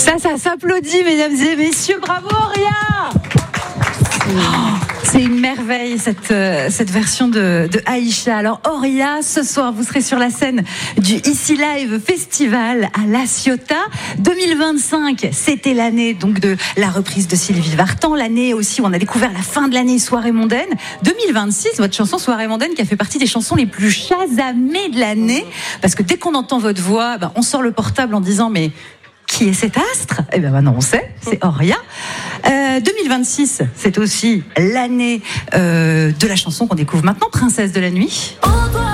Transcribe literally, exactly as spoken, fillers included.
Ça, ça s'applaudit, mesdames et messieurs. Bravo, Auria! Oh, c'est une merveille cette, euh, cette version de, de Aïcha. Alors Auria, ce soir vous serez sur la scène du Ici Live Festival à La Ciotat. deux mille vingt-cinq, c'était l'année donc de la reprise de Sylvie Vartan, l'année aussi où on a découvert la fin de l'année Soirée mondaine. deux mille vingt-six, votre chanson Soirée mondaine qui a fait partie des chansons les plus chasamées de l'année, parce que dès qu'on entend votre voix, ben, on sort le portable en disant mais qui est cet astre? Eh bien maintenant on sait, c'est Auria. Euh, deux mille vingt-six, c'est aussi l'année euh, de la chanson qu'on découvre maintenant, Princesse de la nuit.